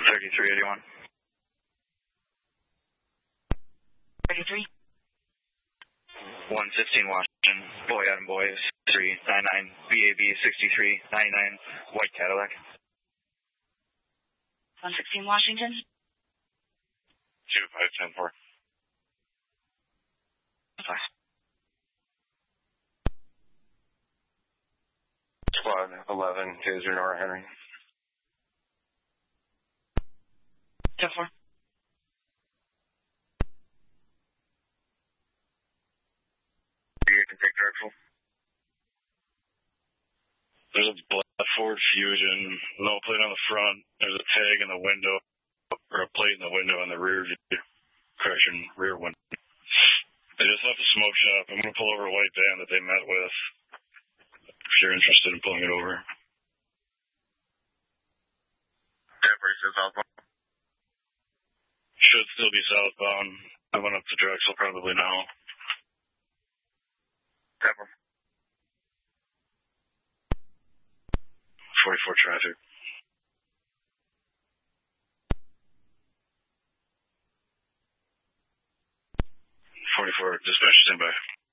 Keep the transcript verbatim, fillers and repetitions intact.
thirty-three eighty-one. thirty-three. one fifteen Washington, boy Adam boy, three nine nine, B A B sixty-three ninety-nine, white Cadillac. one sixteen Washington. two five ten four. Five. Squad eleven, Taser Nora Henry. ten four. You can take directional. There's a black Ford Fusion, no plate on the front. There's a tag in the window, or a plate in the window in the rear view, correction, rear window. They just left a smoke shop. I'm going to pull over a white van that they met with, if you're interested in pulling it over. Denver says southbound. Should still be southbound. I went up to Drexel probably now. Denver. forty-four traffic. forty-four, dispatch, stand by.